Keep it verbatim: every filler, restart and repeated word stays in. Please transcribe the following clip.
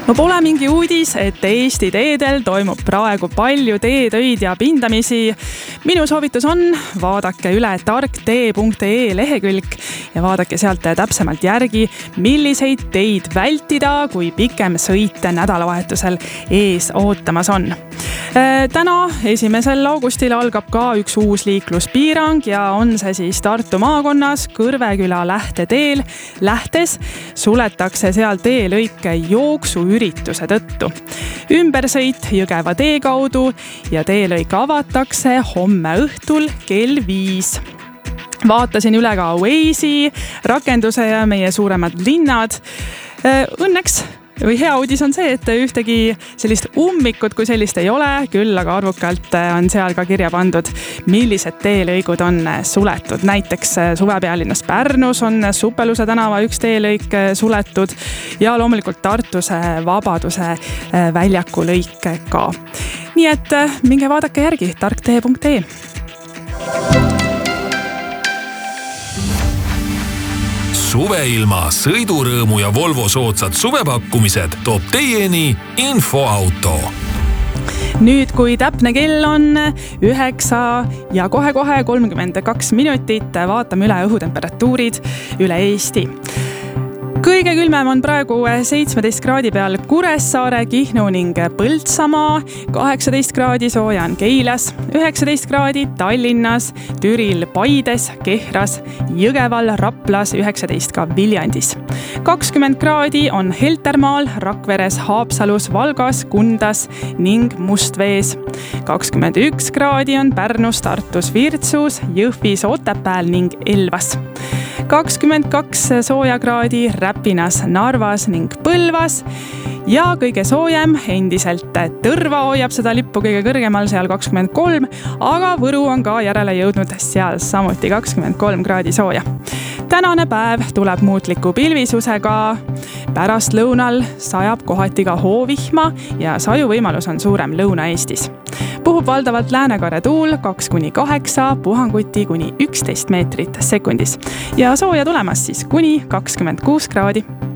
No pole mingi uudis, et Eesti teedel toimub praegu palju teetöid ja pindamisi. Minu soovitus on, vaadake üle tarktee punkt ee lehekülg ja vaadake sealt täpsemalt järgi, milliseid teid vältida, kui pikem sõit nädalavahetusel ees ootamas on. Täna, esimesel augustil algab ka üks uus liikluspiirang ja on see siis Tartu maakonnas Kõrveküla lähteteel. Lähtes suletakse seal teelõike jooksu ürituse tõttu. Ümbersõit Jõgeva tee kaudu ja teelõik avatakse homme õhtul kell viis. Vaatasin üle ka Waze'i rakenduse ja meie suuremad linnad. Õnneks või hea uudis on see, et ühtegi sellist ummikut kui sellist ei ole, küll aga arvukalt on seal ka kirja pandud, millised teelõigud on suletud. Näiteks suvepealinnas Pärnus on Supeluse tänava üks teelõik suletud ja loomulikult Tartus Vabaduse väljaku lõik ka. Nii et minge vaadake järgi tarktee punkt ee. Suveilma, sõidurõõmu ja Volvo soodsad suvepakkumised toob teieni Infoauto. Nüüd, kui täpne kell on üheksa ja kohe-kohe kolmkümmend kaks minutit, vaatame üle õhutemperatuurid üle Eesti. Kõige külmem on praegu seitsmeteist kraadi peal Kuressaare, Kihnu ning Põltsamaa, kaheksateist kraadi sooja on Keilas, üheksateist kraadi Tallinnas, Türil, Paides, Kehras, Jõgeval, Raplas, üheksateist ka Viljandis. kakskümmend kraadi on Heltermaal, Rakveres, Haapsalus, Valgas, Kundas ning Mustvees. kakskümmend üks kraadi on Pärnus, Tartus, Virtsus, Jõhvis, Otepääl ning Elvas. kakskümmend kaks sooja kraadi Räpinas, Narvas ning Põlvas ja kõige soojem endiselt Tõrva hoiab seda lippu kõige kõrgemal, seal kakskümmend kolm, aga Võru on ka järele jõudnud, seal samuti kakskümmend kolm kraadi sooja. Tänane päev tuleb muutliku pilvisusega, pärast lõunal sajab kohati ka hoovihma ja saju võimalus on suurem Lõuna-Eestis. Puhub valdavalt läänekaare tuul kaks kuni kaheksa, puhanguti kuni üksteist meetrit sekundis ja sooja tulemas siis kuni kakskümmend kuus kraadi.